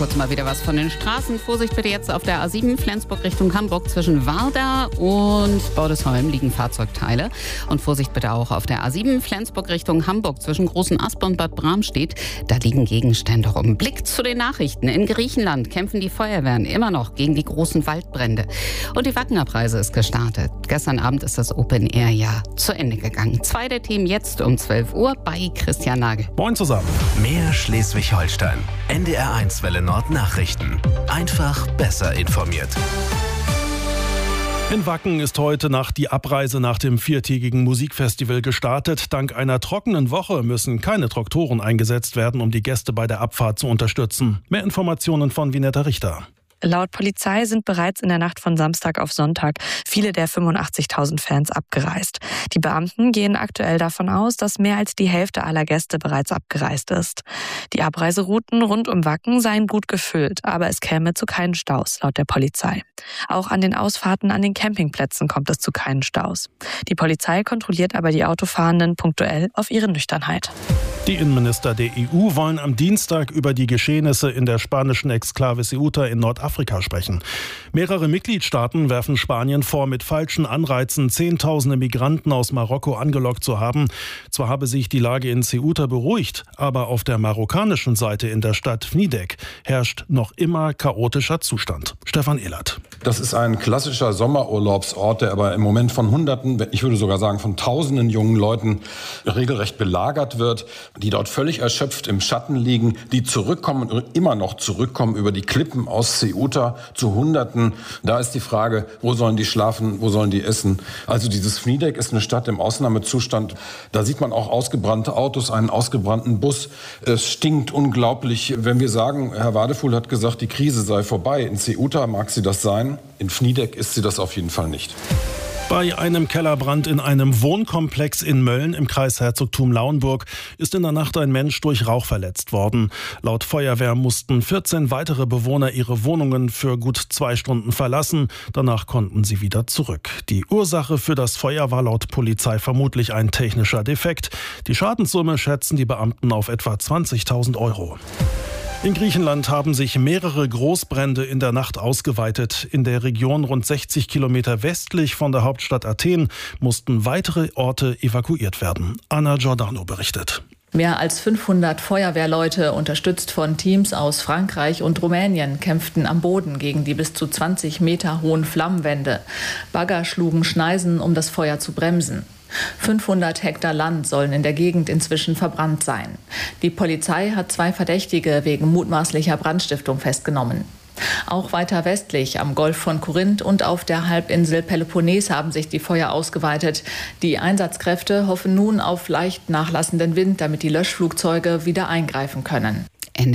kurz mal wieder was von den Straßen. Vorsicht bitte jetzt auf der A7 Flensburg Richtung Hamburg. Zwischen Warda und Bordesholm liegen Fahrzeugteile. Und Vorsicht bitte auch auf der A7 Flensburg Richtung Hamburg. Zwischen Großen Aspe und Bad Bramstedt, da liegen Gegenstände rum. Blick zu den Nachrichten. In Griechenland kämpfen die Feuerwehren immer noch gegen die großen Waldbrände. Und die Wagner-Preise ist gestartet. Gestern Abend ist das Open-Air-Jahr zu Ende gegangen. 2 der Themen jetzt um 12 Uhr bei Christian Nagel. Moin zusammen. Mehr Schleswig-Holstein. NDR1 Welle Nord Nachrichten. Einfach besser informiert. In Wacken ist heute Nacht die Abreise nach dem 4-tägigen Musikfestival gestartet. Dank einer trockenen Woche müssen keine Traktoren eingesetzt werden, um die Gäste bei der Abfahrt zu unterstützen. Mehr Informationen von Vinetta Richter. Laut Polizei sind bereits in der Nacht von Samstag auf Sonntag viele der 85.000 Fans abgereist. Die Beamten gehen aktuell davon aus, dass mehr als die Hälfte aller Gäste bereits abgereist ist. Die Abreiserouten rund um Wacken seien gut gefüllt, aber es käme zu keinen Staus, laut der Polizei. Auch an den Ausfahrten an den Campingplätzen kommt es zu keinen Staus. Die Polizei kontrolliert aber die Autofahrenden punktuell auf ihre Nüchternheit. Die Innenminister der EU wollen am Dienstag über die Geschehnisse in der spanischen Exklave Ceuta in Nordafrika sprechen. Mehrere Mitgliedstaaten werfen Spanien vor, mit falschen Anreizen Zehntausende Migranten aus Marokko angelockt zu haben. Zwar habe sich die Lage in Ceuta beruhigt, aber auf der marokkanischen Seite in der Stadt Fnidek herrscht noch immer chaotischer Zustand. Stefan Ehlert. Das ist ein klassischer Sommerurlaubsort, der aber im Moment von Hunderten, ich würde sogar sagen von Tausenden jungen Leuten regelrecht belagert wird, die dort völlig erschöpft im Schatten liegen, die zurückkommen und immer noch zurückkommen über die Klippen aus Ceuta zu Hunderten. Da ist die Frage, wo sollen die schlafen, wo sollen die essen? Also dieses Fnidek ist eine Stadt im Ausnahmezustand. Da sieht man auch ausgebrannte Autos, einen ausgebrannten Bus. Es stinkt unglaublich. Wenn wir sagen, Herr Wadefuhl hat gesagt, die Krise sei vorbei. In Ceuta mag sie das sein, in Fnidek ist sie das auf jeden Fall nicht. Bei einem Kellerbrand in einem Wohnkomplex in Mölln im Kreis Herzogtum Lauenburg ist in der Nacht ein Mensch durch Rauch verletzt worden. Laut Feuerwehr mussten 14 weitere Bewohner ihre Wohnungen für gut 2 Stunden verlassen. Danach konnten sie wieder zurück. Die Ursache für das Feuer war laut Polizei vermutlich ein technischer Defekt. Die Schadenssumme schätzen die Beamten auf etwa 20.000 Euro. In Griechenland haben sich mehrere Großbrände in der Nacht ausgeweitet. In der Region rund 60 Kilometer westlich von der Hauptstadt Athen mussten weitere Orte evakuiert werden. Anna Giordano berichtet. Mehr als 500 Feuerwehrleute, unterstützt von Teams aus Frankreich und Rumänien, kämpften am Boden gegen die bis zu 20 Meter hohen Flammenwände. Bagger schlugen Schneisen, um das Feuer zu bremsen. 500 Hektar Land sollen in der Gegend inzwischen verbrannt sein. Die Polizei hat 2 Verdächtige wegen mutmaßlicher Brandstiftung festgenommen. Auch weiter westlich am Golf von Korinth und auf der Halbinsel Peloponnes haben sich die Feuer ausgeweitet. Die Einsatzkräfte hoffen nun auf leicht nachlassenden Wind, damit die Löschflugzeuge wieder eingreifen können.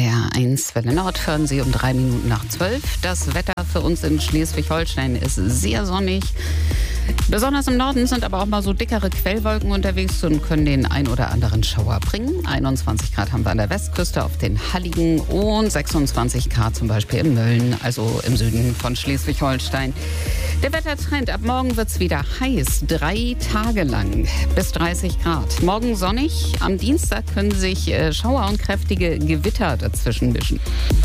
NDR1 Welle Nord hören Sie um 3 Minuten nach 12. Das Wetter für uns in Schleswig-Holstein ist sehr sonnig. Besonders im Norden sind aber auch mal so dickere Quellwolken unterwegs und können den ein oder anderen Schauer bringen. 21 Grad haben wir an der Westküste auf den Halligen und 26 Grad zum Beispiel in Mölln, also im Süden von Schleswig-Holstein. Der Wettertrend, ab morgen wird es wieder heiß, 3 Tage lang bis 30 Grad. Morgen sonnig, am Dienstag können sich Schauer und kräftige Gewitter dazwischen mischen.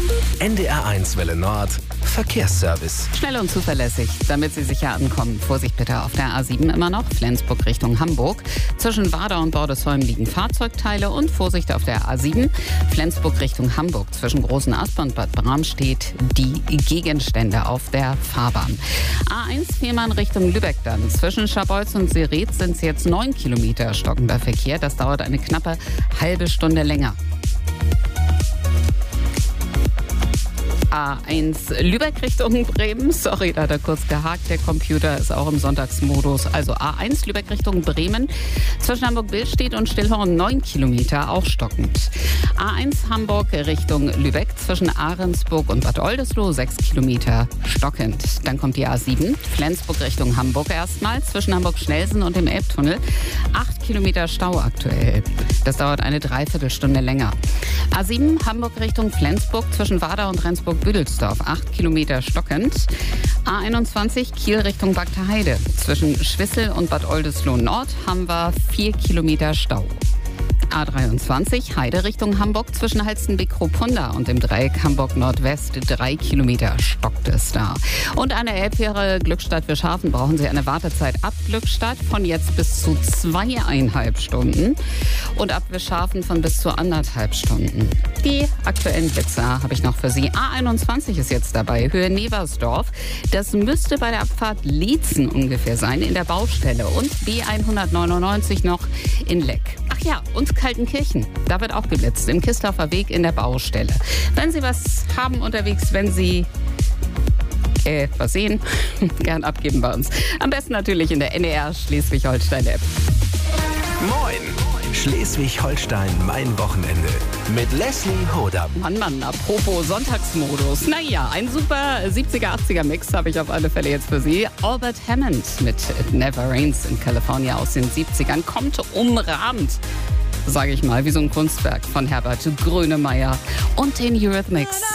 NDR1 Welle Nord Verkehrsservice. Schnell und zuverlässig, damit Sie sicher ankommen. Vorsicht bitte auf der A7 immer noch, Flensburg Richtung Hamburg. Zwischen Warda und Bordesholm liegen Fahrzeugteile und Vorsicht auf der A7, Flensburg Richtung Hamburg. Zwischen Großen Aspe und Bad Bramstedt die Gegenstände auf der Fahrbahn. A1 Fehmarn Richtung Lübeck dann. Zwischen Scharbeutz und Seretz sind es jetzt 9 Kilometer stockender Verkehr. Das dauert eine knappe halbe Stunde länger. A1 Lübeck Richtung Bremen. Sorry, da hat er kurz gehakt. Der Computer ist auch im Sonntagsmodus. Also A1 Lübeck Richtung Bremen. Zwischen Hamburg-Billstedt und Stillhorn 9 Kilometer, auch stockend. A1 Hamburg Richtung Lübeck. Zwischen Ahrensburg und Bad Oldesloe 6 Kilometer, stockend. Dann kommt die A7 Flensburg Richtung Hamburg erstmal. Zwischen Hamburg-Schnelsen und dem Elbtunnel 8 Kilometer Stau aktuell. Das dauert eine Dreiviertelstunde länger. A7 Hamburg Richtung Flensburg. Zwischen Warda und Rendsburg-Büdelsdorf 8 Kilometer stockend. A21 Kiel Richtung Bagterheide. Zwischen Schwissel und Bad Oldesloe Nord haben wir 4 Kilometer Stau. A23 Heide Richtung Hamburg zwischen Halstenbeck-Kropunda und dem Dreieck Hamburg-Nordwest 3 Kilometer stockt es da. Und eine Elbfähre Glückstadt-Wischhafen brauchen Sie eine Wartezeit ab Glückstadt von jetzt bis zu 2,5 Stunden und ab Wischhafen von bis zu 1,5 Stunden. Die aktuellen Blitze habe ich noch für Sie. A21 ist jetzt dabei, Höhe Neversdorf. Das müsste bei der Abfahrt Liezen ungefähr sein, in der Baustelle. Und B199 noch in Leck. Ach ja, und Kaltenkirchen. Da wird auch geblitzt, im Kistorfer Weg in der Baustelle. Wenn Sie was haben unterwegs, wenn Sie was sehen, gern abgeben bei uns. Am besten natürlich in der NDR Schleswig-Holstein-App. Moin! Schleswig-Holstein, mein Wochenende. Mit Leslie Hodam. Mann, apropos Sonntagsmodus. Naja, ein super 70er, 80er Mix habe ich auf alle Fälle jetzt für Sie. Albert Hammond mit It Never Rains in California aus den 70ern kommt umrahmt, sage ich mal, wie so ein Kunstwerk von Herbert Grönemeyer und den Eurythmics.